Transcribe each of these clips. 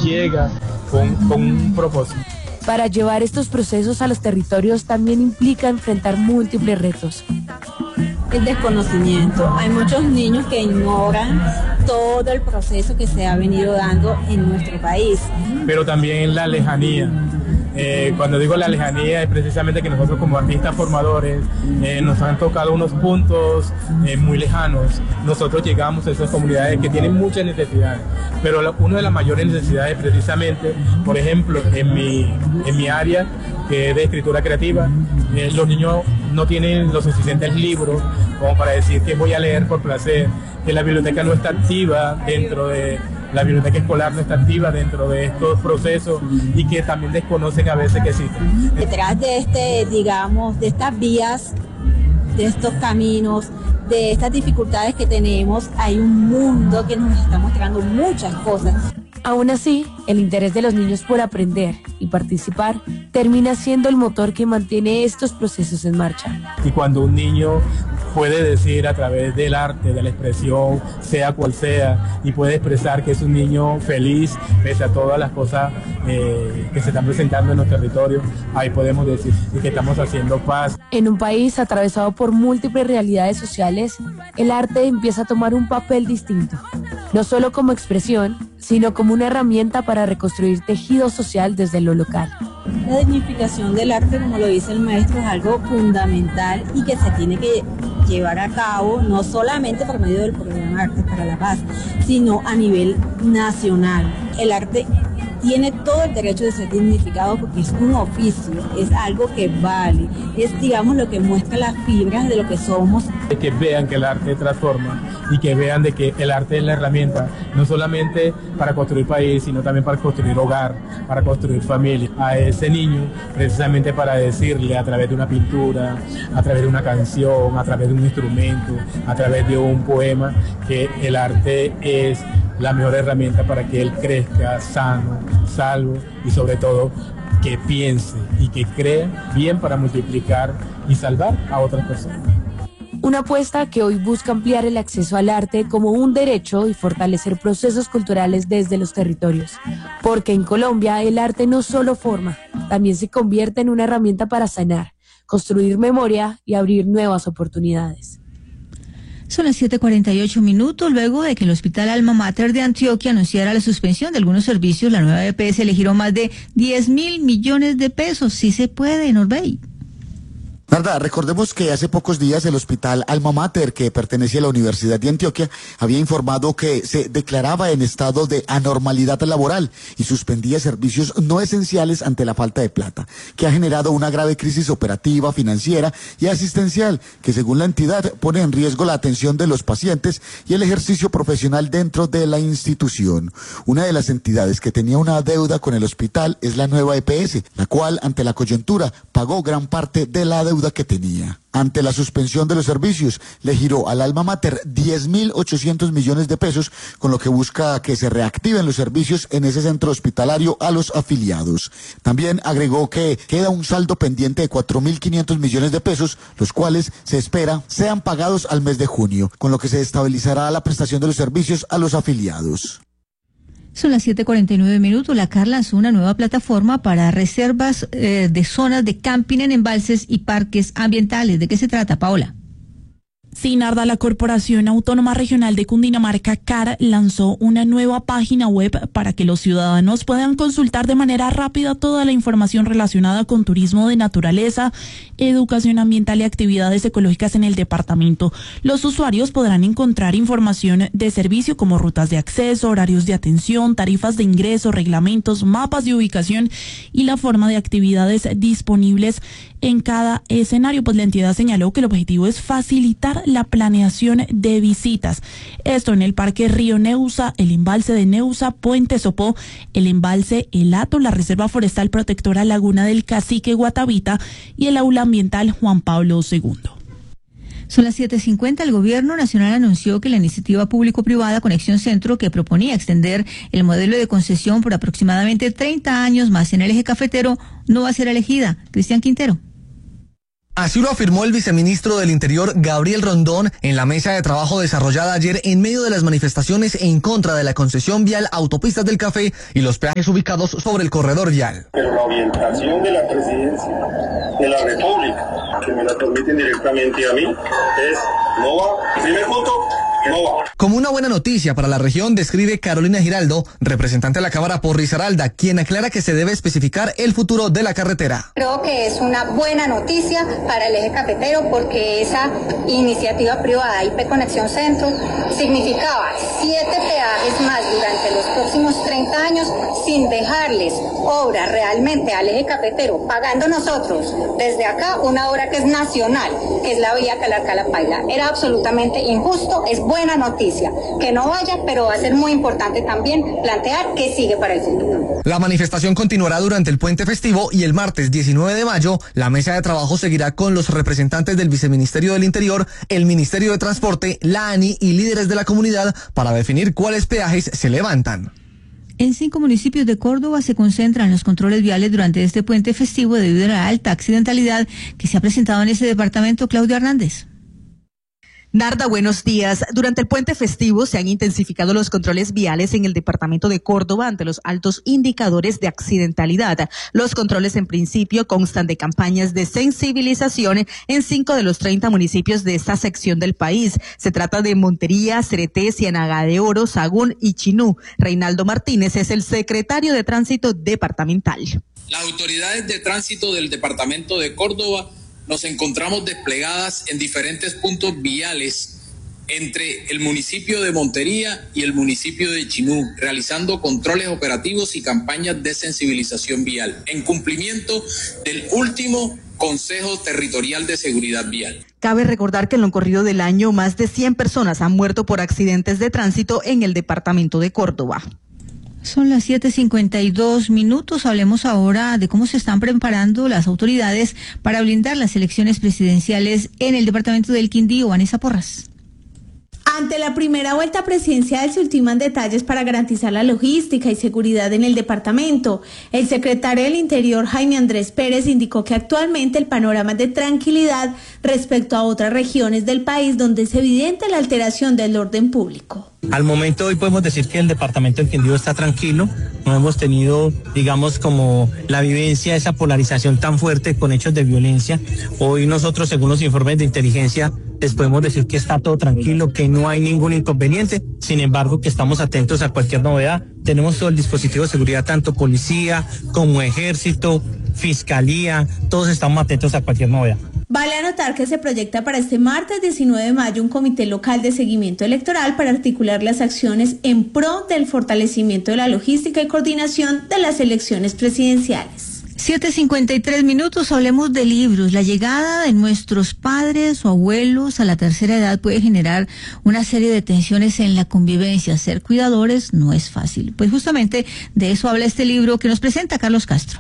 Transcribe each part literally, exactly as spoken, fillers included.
llega con, con un propósito. Para llevar estos procesos a los territorios también implica enfrentar múltiples retos. El desconocimiento. Hay muchos niños que ignoran todo el proceso que se ha venido dando en nuestro país. Pero también la lejanía. Eh, cuando digo la lejanía es precisamente que nosotros como artistas formadores eh, nos han tocado unos puntos eh, muy lejanos. Nosotros llegamos a esas comunidades que tienen muchas necesidades, pero la, una de las mayores necesidades precisamente, por ejemplo, en mi, en mi área que es de escritura creativa, eh, los niños no tienen los suficientes libros como para decir que voy a leer por placer, que la biblioteca no está activa dentro de... La biblioteca escolar no está activa dentro de estos procesos y que también desconocen a veces que existen. Detrás de este, digamos, de estas vías, de estos caminos, de estas dificultades que tenemos, hay un mundo que nos está mostrando muchas cosas. Aún así, el interés de los niños por aprender y participar termina siendo el motor que mantiene estos procesos en marcha. Y cuando un niño puede decir a través del arte, de la expresión, sea cual sea, y puede expresar que es un niño feliz pese a todas las cosas eh, que se están presentando en los territorios, ahí podemos decir que estamos haciendo paz. En un país atravesado por múltiples realidades sociales, el arte empieza a tomar un papel distinto, no solo como expresión, sino como una herramienta para reconstruir tejido social desde lo local. La dignificación del arte, como lo dice el maestro, es algo fundamental y que se tiene que llevar a cabo no solamente por medio del programa Artes para la Paz, sino a nivel nacional. El arte tiene todo el derecho de ser dignificado porque es un oficio, es algo que vale, es, digamos, lo que muestra las fibras de lo que somos. Que vean que el arte transforma y que vean de que el arte es la herramienta, no solamente para construir país, sino también para construir hogar, para construir familia. A ese niño, precisamente para decirle a través de una pintura, a través de una canción, a través de un instrumento, a través de un poema, que el arte es la mejor herramienta para que él crezca sano, salvo y sobre todo que piense y que crea bien para multiplicar y salvar a otras personas. Una apuesta que hoy busca ampliar el acceso al arte como un derecho y fortalecer procesos culturales desde los territorios. Porque en Colombia el arte no solo forma, también se convierte en una herramienta para sanar, construir memoria y abrir nuevas oportunidades. Son las siete cuarenta y ocho minutos. Luego de que el Hospital Alma Mater de Antioquia anunciara la suspensión de algunos servicios, la nueva E P S le giró más de diez mil millones de pesos. Sí se puede, Norbey. Narda, recordemos que hace pocos días el Hospital Alma Mater, que pertenece a la Universidad de Antioquia, había informado que se declaraba en estado de anormalidad laboral y suspendía servicios no esenciales ante la falta de plata, que ha generado una grave crisis operativa, financiera y asistencial, que según la entidad pone en riesgo la atención de los pacientes y el ejercicio profesional dentro de la institución. Una de las entidades que tenía una deuda con el hospital es la nueva E P S, la cual, ante la coyuntura, pagó gran parte de la deuda que tenía. Ante la suspensión de los servicios, le giró al Alma Mater diez mil ochocientos millones de pesos, con lo que busca que se reactiven los servicios en ese centro hospitalario a los afiliados. También agregó que queda un saldo pendiente de cuatro mil quinientos millones de pesos, los cuales se espera sean pagados al mes de junio, con lo que se estabilizará la prestación de los servicios a los afiliados. Son las siete cuarenta y nueve minutos. La C A R lanzó una nueva plataforma para reservas eh, de zonas de camping en embalses y parques ambientales. ¿De qué se trata, Paola? Sí, Narda, la Corporación Autónoma Regional de Cundinamarca, C A R, lanzó una nueva página web para que los ciudadanos puedan consultar de manera rápida toda la información relacionada con turismo de naturaleza, educación ambiental y actividades ecológicas en el departamento. Los usuarios podrán encontrar información de servicio como rutas de acceso, horarios de atención, tarifas de ingreso, reglamentos, mapas de ubicación y la forma de actividades disponibles en cada escenario. Pues la entidad señaló que el objetivo es facilitar la planeación de visitas. Esto en el Parque Río Neusa, el embalse de Neusa, Puente Sopó, el embalse El Hato, la Reserva Forestal Protectora Laguna del Cacique Guatavita y el aula ambiental Juan Pablo segundo. Son las siete cincuenta. El Gobierno Nacional anunció que la iniciativa público-privada Conexión Centro, que proponía extender el modelo de concesión por aproximadamente treinta años más en el eje cafetero, no va a ser elegida. Cristian Quintero. Así lo afirmó el viceministro del Interior, Gabriel Rondón, en la mesa de trabajo desarrollada ayer en medio de las manifestaciones en contra de la concesión vial Autopistas del Café y los peajes ubicados sobre el corredor vial. Pero la orientación de la presidencia de la República, que me la permiten directamente a mí, es no va. Primer punto, no va. Como una buena noticia para la región, describe Carolina Giraldo, representante de la Cámara por Risaralda, quien aclara que se debe especificar el futuro de la carretera. Creo que es una buena noticia para el eje cafetero porque esa iniciativa privada I P Conexión Centro significaba siete peajes más durante los próximos treinta años sin dejarles obra realmente al eje cafetero, pagando nosotros desde acá una obra que es nacional, que es la vía Calarcá-La Paila. Era absolutamente injusto, es buena noticia que no vaya, pero va a ser muy importante también plantear qué sigue para el futuro. La manifestación continuará durante el puente festivo y el martes diecinueve de mayo la mesa de trabajo seguirá con los representantes del Viceministerio del Interior, el Ministerio de Transporte, la ANI y líderes de la comunidad para definir cuáles peajes se levantan. En cinco municipios de Córdoba se concentran los controles viales durante este puente festivo debido a la alta accidentalidad que se ha presentado en ese departamento. Claudia Hernández. Narda, buenos días. Durante el puente festivo se han intensificado los controles viales en el departamento de Córdoba ante los altos indicadores de accidentalidad. Los controles en principio constan de campañas de sensibilización en cinco de los treinta municipios de esta sección del país. Se trata de Montería, Cereté, Ciénaga de Oro, Sagún y Chinú. Reinaldo Martínez es el secretario de Tránsito departamental. Las autoridades de tránsito del departamento de Córdoba nos encontramos desplegadas en diferentes puntos viales entre el municipio de Montería y el municipio de Chinú, realizando controles operativos y campañas de sensibilización vial, en cumplimiento del último Consejo Territorial de Seguridad Vial. Cabe recordar que en lo corrido del año, más de cien personas han muerto por accidentes de tránsito en el departamento de Córdoba. Son las siete cincuenta y dos minutos. Hablemos ahora de cómo se están preparando las autoridades para blindar las elecciones presidenciales en el departamento del Quindío. Vanessa Porras. Ante la primera vuelta presidencial se ultiman detalles para garantizar la logística y seguridad en el departamento. El secretario del Interior, Jaime Andrés Pérez, indicó que actualmente el panorama es de tranquilidad respecto a otras regiones del país donde es evidente la alteración del orden público. Al momento hoy podemos decir que el departamento del Quindío está tranquilo, no hemos tenido, digamos, como la vivencia de esa polarización tan fuerte con hechos de violencia. Hoy nosotros, según los informes de inteligencia, les podemos decir que está todo tranquilo, que no hay ningún inconveniente, sin embargo que estamos atentos a cualquier novedad. Tenemos todo el dispositivo de seguridad, tanto policía como ejército, fiscalía, todos estamos atentos a cualquier novedad. Vale anotar que se proyecta para este martes diecinueve de mayo un comité local de seguimiento electoral para articular las acciones en pro del fortalecimiento de la logística y coordinación de las elecciones presidenciales. siete cincuenta y tres minutos, hablemos de libros. La llegada de nuestros padres o abuelos a la tercera edad puede generar una serie de tensiones en la convivencia. Ser cuidadores no es fácil. Pues justamente de eso habla este libro que nos presenta Carlos Castro.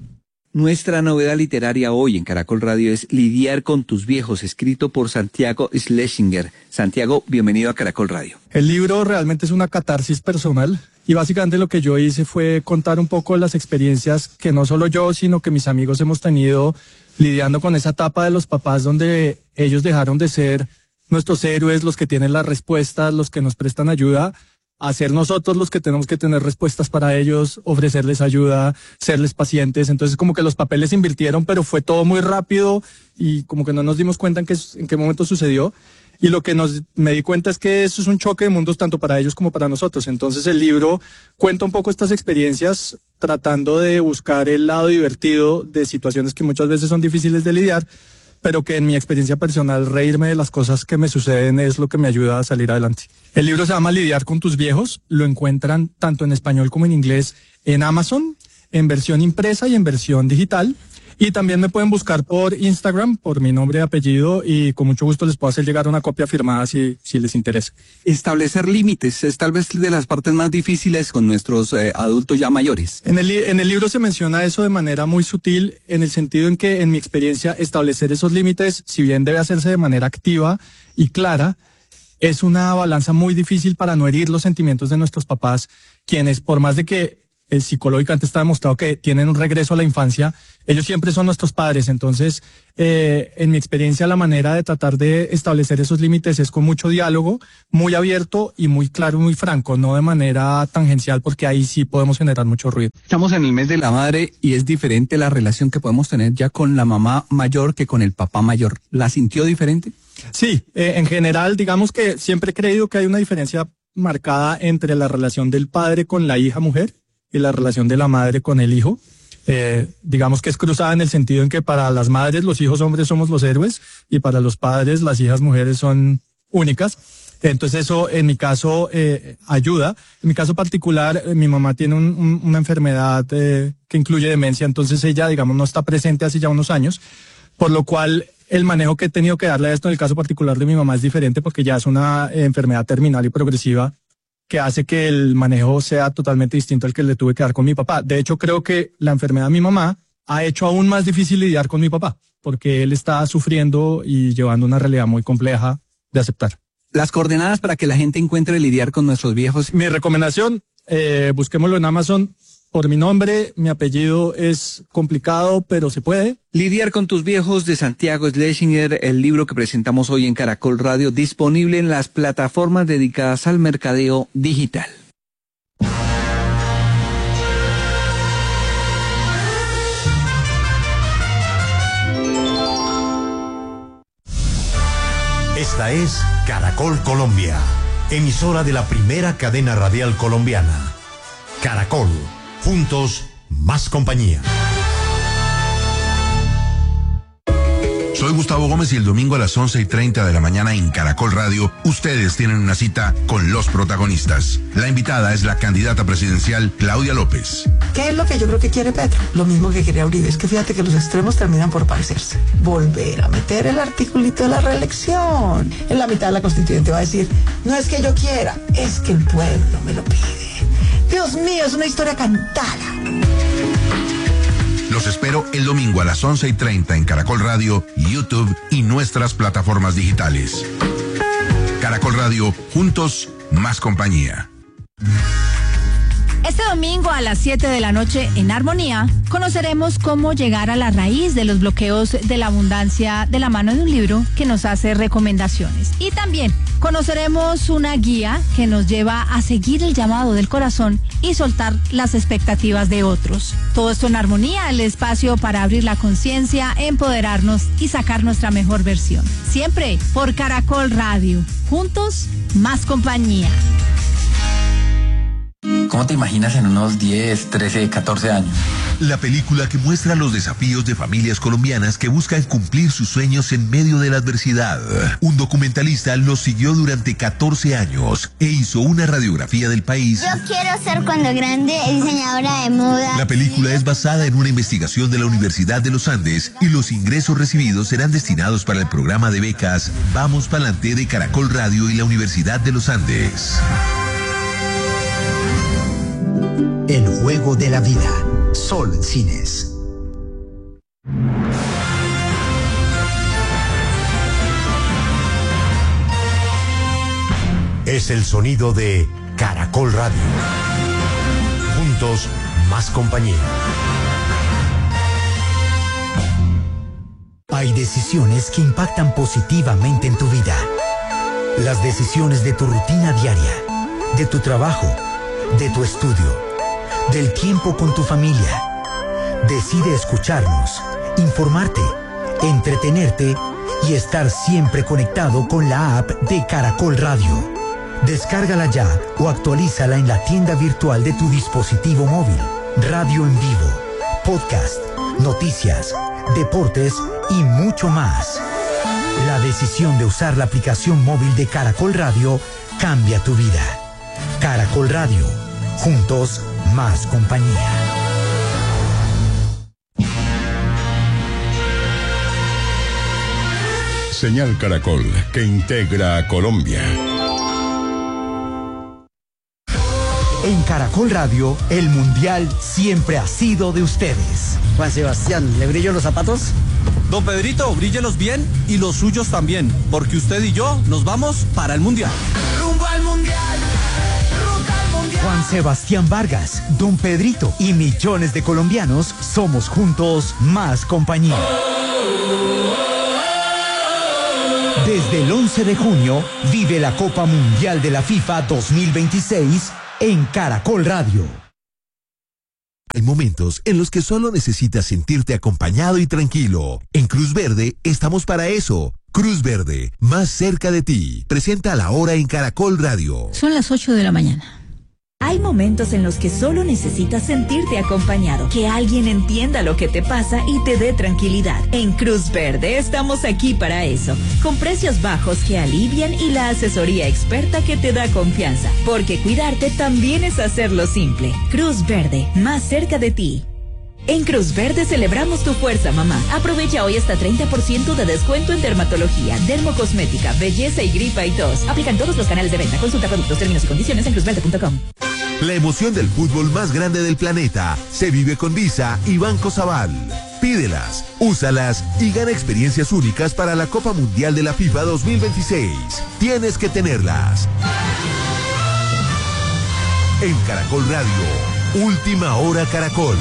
Nuestra novedad literaria hoy en Caracol Radio es Lidiar con tus viejos, escrito por Santiago Schlesinger. Santiago, bienvenido a Caracol Radio. El libro realmente es una catarsis personal y básicamente lo que yo hice fue contar un poco las experiencias que no solo yo, sino que mis amigos hemos tenido lidiando con esa etapa de los papás donde ellos dejaron de ser nuestros héroes, los que tienen las respuestas, los que nos prestan ayuda, a ser nosotros los que tenemos que tener respuestas para ellos, ofrecerles ayuda, serles pacientes. Entonces como que los papeles se invirtieron, pero fue todo muy rápido y como que no nos dimos cuenta en qué, en qué momento sucedió. Y lo que nos, me di cuenta es que eso es un choque de mundos tanto para ellos como para nosotros. Entonces el libro cuenta un poco estas experiencias tratando de buscar el lado divertido de situaciones que muchas veces son difíciles de lidiar, pero que en mi experiencia personal reírme de las cosas que me suceden es lo que me ayuda a salir adelante. El libro se llama Lidiar con tus viejos, lo encuentran tanto en español como en inglés en Amazon, en versión impresa y en versión digital. Y también me pueden buscar por Instagram, por mi nombre y apellido, y con mucho gusto les puedo hacer llegar una copia firmada si, si les interesa. Establecer límites es tal vez de las partes más difíciles con nuestros eh, adultos ya mayores. En el, en el libro se menciona eso de manera muy sutil, en el sentido en que, en mi experiencia, establecer esos límites, si bien debe hacerse de manera activa y clara, es una balanza muy difícil para no herir los sentimientos de nuestros papás, quienes, por más de que eh, psicológicamente está demostrado que tienen un regreso a la infancia, ellos siempre son nuestros padres. Entonces, eh, en mi experiencia, la manera de tratar de establecer esos límites es con mucho diálogo, muy abierto y muy claro, muy franco, no de manera tangencial, porque ahí sí podemos generar mucho ruido. Estamos en el mes de la madre y es diferente la relación que podemos tener ya con la mamá mayor que con el papá mayor. ¿La sintió diferente? Sí, eh, en general, digamos que siempre he creído que hay una diferencia marcada entre la relación del padre con la hija mujer y la relación de la madre con el hijo. Eh, digamos que es cruzada en el sentido en que para las madres los hijos hombres somos los héroes y para los padres las hijas mujeres son únicas. Entonces eso en mi caso eh, ayuda. En mi caso particular, eh, mi mamá tiene un, un, una enfermedad eh, que incluye demencia, entonces ella, digamos, no está presente hace ya unos años, por lo cual el manejo que he tenido que darle a esto en el caso particular de mi mamá es diferente porque ya es una eh, enfermedad terminal y progresiva que hace que el manejo sea totalmente distinto al que le tuve que dar con mi papá. De hecho, creo que la enfermedad de mi mamá ha hecho aún más difícil lidiar con mi papá, porque él está sufriendo y llevando una realidad muy compleja de aceptar. Las coordenadas para que la gente encuentre lidiar con nuestros viejos. Mi recomendación, eh, busquémoslo en Amazon. Por mi nombre, mi apellido es complicado, pero se puede. Lidiar con tus viejos, de Santiago Schlesinger, el libro que presentamos hoy en Caracol Radio, disponible en las plataformas dedicadas al mercadeo digital. Esta es Caracol Colombia, emisora de la primera cadena radial colombiana. Caracol. Juntos, más compañía. Soy Gustavo Gómez y el domingo a las once y treinta de la mañana en Caracol Radio, ustedes tienen una cita con los protagonistas. La invitada es la candidata presidencial Claudia López. ¿Qué es lo que yo creo que quiere Petro? Lo mismo que quería Uribe. Es que fíjate que los extremos terminan por parecerse. Volver a meter el articulito de la reelección. En la mitad de la constituyente va a decir, no es que yo quiera, es que el pueblo me lo pide. Dios mío, es una historia cantada. Los espero el domingo a las once y treinta en Caracol Radio, YouTube y nuestras plataformas digitales. Caracol Radio, juntos, más compañía. Este domingo a las siete de la noche en Armonía conoceremos cómo llegar a la raíz de los bloqueos de la abundancia de la mano de un libro que nos hace recomendaciones. Y también conoceremos una guía que nos lleva a seguir el llamado del corazón y soltar las expectativas de otros. Todo esto en Armonía, el espacio para abrir la conciencia, empoderarnos y sacar nuestra mejor versión. Siempre por Caracol Radio. Juntos, más compañía. ¿Cómo te imaginas en unos diez, trece, catorce años? La película que muestra los desafíos de familias colombianas que buscan cumplir sus sueños en medio de la adversidad. Un documentalista los siguió durante catorce años e hizo una radiografía del país. Yo quiero ser cuando grande diseñadora de moda. La película es basada en una investigación de la Universidad de los Andes y los ingresos recibidos serán destinados para el programa de becas Vamos Pa'lante de Caracol Radio y la Universidad de los Andes. El juego de la vida. Sol Cines. Es el sonido de Caracol Radio. Juntos, más compañía. Hay decisiones que impactan positivamente en tu vida. Las decisiones de tu rutina diaria, de tu trabajo, de tu estudio, del tiempo con tu familia. Decide escucharnos, informarte, entretenerte y estar siempre conectado con la app de Caracol Radio. Descárgala ya o actualízala en la tienda virtual de tu dispositivo móvil. Radio en vivo, podcast, noticias, deportes y mucho más. La decisión de usar la aplicación móvil de Caracol Radio cambia tu vida. Caracol Radio, juntos, más compañía. Señal Caracol, que integra a Colombia. En Caracol Radio, el Mundial siempre ha sido de ustedes. Juan Sebastián, ¿le brillo los zapatos? Don Pedrito, bríllelos bien y los suyos también, porque usted y yo nos vamos para el Mundial. ¡Rumbo al Mundial! ¡Ruta al Mundial! Juan Sebastián Vargas, Don Pedrito y millones de colombianos somos juntos más compañía. Desde el once de junio vive la Copa Mundial de la FIFA dos mil veintiséis en Caracol Radio. Hay momentos en los que solo necesitas sentirte acompañado y tranquilo. En Cruz Verde estamos para eso. Cruz Verde, más cerca de ti. Presenta la hora en Caracol Radio. Son las ocho de la mañana. Hay momentos en los que solo necesitas sentirte acompañado, que alguien entienda lo que te pasa y te dé tranquilidad. En Cruz Verde estamos aquí para eso, con precios bajos que alivian y la asesoría experta que te da confianza, porque cuidarte también es hacerlo simple. Cruz Verde, más cerca de ti. En Cruz Verde celebramos tu fuerza, mamá. Aprovecha hoy hasta treinta por ciento de descuento en dermatología, dermocosmética, belleza y gripa y tos. Aplican todos los canales de venta. Consulta productos, términos y condiciones en cruzverde punto com. La emoción del fútbol más grande del planeta se vive con Visa y Banco Sabal. Pídelas, úsalas y gana experiencias únicas para la Copa Mundial de la FIFA dos mil veintiséis. Tienes que tenerlas. En Caracol Radio, Última Hora Caracol.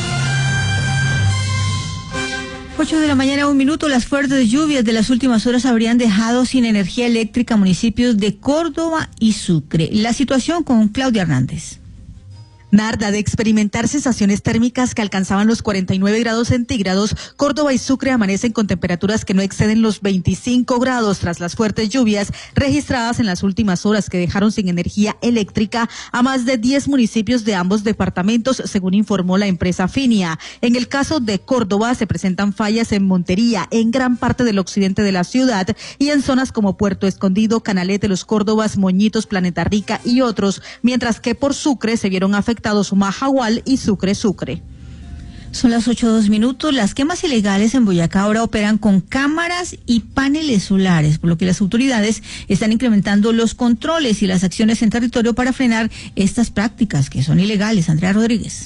ocho de la mañana, un minuto. Las fuertes lluvias de las últimas horas habrían dejado sin energía eléctrica municipios de Córdoba y Sucre. La situación con Claudia Hernández. Narda, de experimentar sensaciones térmicas que alcanzaban los cuarenta y nueve grados centígrados, Córdoba y Sucre amanecen con temperaturas que no exceden los veinticinco grados tras las fuertes lluvias registradas en las últimas horas que dejaron sin energía eléctrica a más de diez municipios de ambos departamentos, según informó la empresa Finia. En el caso de Córdoba se presentan fallas en Montería, en gran parte del occidente de la ciudad y en zonas como Puerto Escondido, Canalete, Los Córdobas, Moñitos, Planeta Rica y otros, mientras que por Sucre se vieron afectados Sumajagual y Sucre Sucre. Son las ocho dos minutos. Las quemas ilegales en Boyacá ahora operan con cámaras y paneles solares, por lo que las autoridades están incrementando los controles y las acciones en territorio para frenar estas prácticas que son ilegales. Andrea Rodríguez.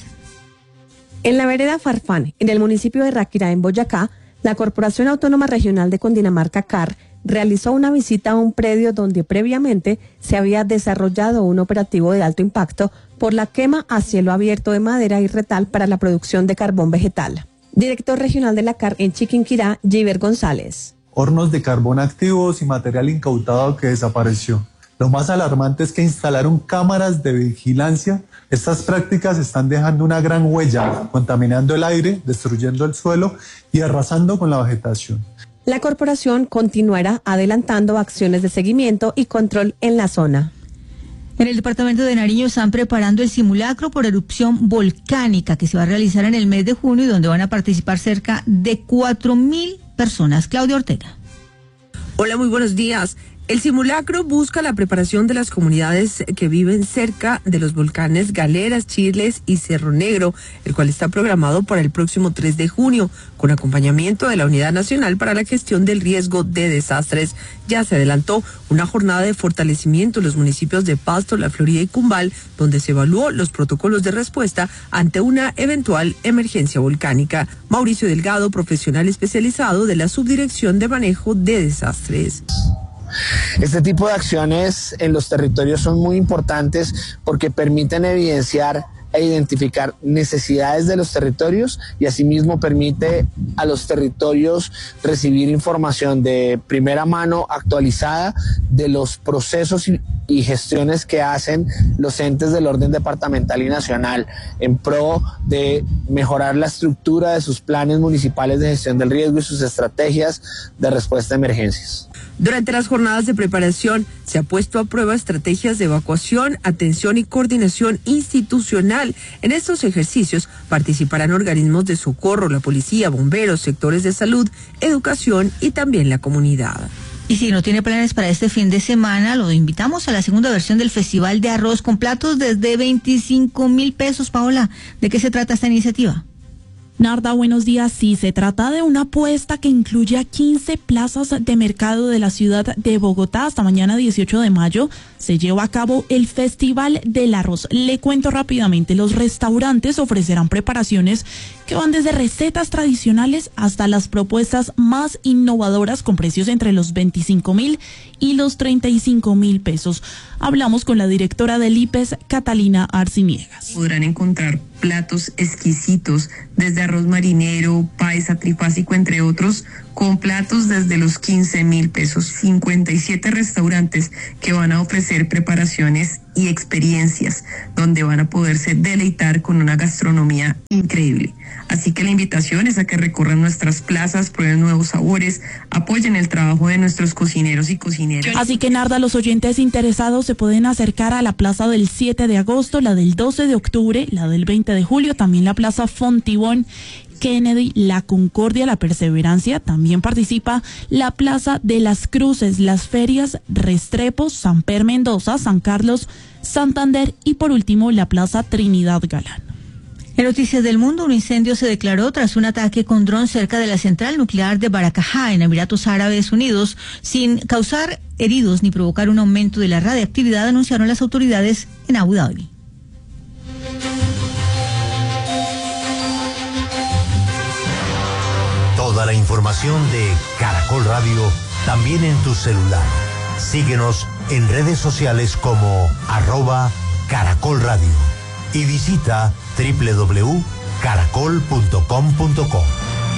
En la vereda Farfán, en el municipio de Ráquira, en Boyacá, la Corporación Autónoma Regional de Cundinamarca, C A R, realizó una visita a un predio donde previamente se había desarrollado un operativo de alto impacto por la quema a cielo abierto de madera y retal para la producción de carbón vegetal. Director regional de la C A R en Chiquinquirá, Giver González. Hornos de carbón activos y material incautado que desapareció. Lo más alarmante es que instalaron cámaras de vigilancia. Estas prácticas están dejando una gran huella, contaminando el aire, destruyendo el suelo y arrasando con la vegetación. La corporación continuará adelantando acciones de seguimiento y control en la zona. En el departamento de Nariño están preparando el simulacro por erupción volcánica que se va a realizar en el mes de junio y donde van a participar cerca de cuatro mil personas. Claudia Ortega. Hola, muy buenos días. El simulacro busca la preparación de las comunidades que viven cerca de los volcanes Galeras, Chiles y Cerro Negro, el cual está programado para el próximo tres de junio, con acompañamiento de la Unidad Nacional para la Gestión del Riesgo de Desastres. Ya se adelantó una jornada de fortalecimiento en los municipios de Pasto, La Florida y Cumbal, donde se evaluó los protocolos de respuesta ante una eventual emergencia volcánica. Mauricio Delgado, profesional especializado de la Subdirección de Manejo de Desastres. Este tipo de acciones en los territorios son muy importantes porque permiten evidenciar e identificar necesidades de los territorios y asimismo permite a los territorios recibir información de primera mano actualizada de los procesos y, y gestiones que hacen los entes del orden departamental y nacional en pro de mejorar la estructura de sus planes municipales de gestión del riesgo y sus estrategias de respuesta a emergencias. Durante las jornadas de preparación se ha puesto a prueba estrategias de evacuación, atención y coordinación institucional. En estos ejercicios participarán organismos de socorro, la policía, bomberos, sectores de salud, educación y también la comunidad. Y si no tiene planes para este fin de semana, lo invitamos a la segunda versión del Festival de Arroz con platos desde veinticinco mil pesos. Paola, ¿de qué se trata esta iniciativa? Narda, buenos días. Sí, se trata de una apuesta que incluye a quince plazas de mercado de la ciudad de Bogotá. Hasta mañana dieciocho de mayo se lleva a cabo el Festival del Arroz. Le cuento rápidamente, los restaurantes ofrecerán preparaciones que van desde recetas tradicionales hasta las propuestas más innovadoras con precios entre los veinticinco mil y los treinta y cinco mil pesos. Hablamos con la directora del I P E S, Catalina Arciniegas. Podrán encontrar platos exquisitos, desde arroz marinero, paisa, trifásico, entre otros, con platos desde los quince mil pesos. cincuenta y siete restaurantes que van a ofrecer preparaciones y experiencias donde van a poderse deleitar con una gastronomía increíble. Así que la invitación es a que recorran nuestras plazas, prueben nuevos sabores, apoyen el trabajo de nuestros cocineros y cocineras. Así que, Narda, los oyentes interesados se pueden acercar a la plaza del siete de agosto, la del doce de octubre, la del veinte de julio, también la plaza Fontibón, Kennedy, La Concordia, La Perseverancia. También participa la Plaza de las Cruces, las ferias Restrepo, Samper Mendoza, San Carlos, Santander y por último la Plaza Trinidad Galán. En Noticias del Mundo, un incendio se declaró tras un ataque con dron cerca de la central nuclear de Baracajá, en Emiratos Árabes Unidos, sin causar heridos ni provocar un aumento de la radiactividad, anunciaron las autoridades en Abu Dhabi. Toda la información de Caracol Radio también en tu celular. Síguenos en redes sociales como arroba Caracol Radio y visita doble u doble u doble u punto caracol punto com punto co.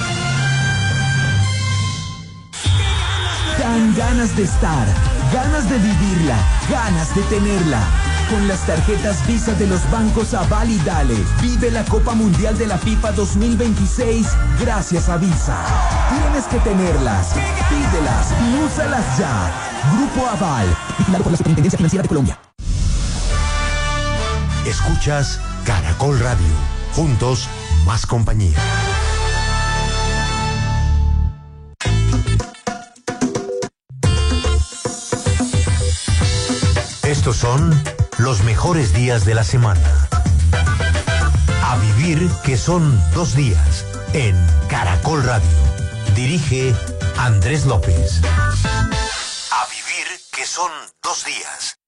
Dan ganas de estar, ganas de vivirla, ganas de tenerla. Con las tarjetas Visa de los bancos Aval y Dale, vive la Copa Mundial de la FIFA dos mil veintiséis gracias a Visa. Tienes que tenerlas, pídelas y úsalas ya. Grupo Aval, vigilado por la Superintendencia Financiera de Colombia. Escuchas Caracol Radio, juntos más compañía. Estos son los mejores días de la semana. A vivir que son dos días en Caracol Radio. Dirige Andrés López. A vivir que son dos días.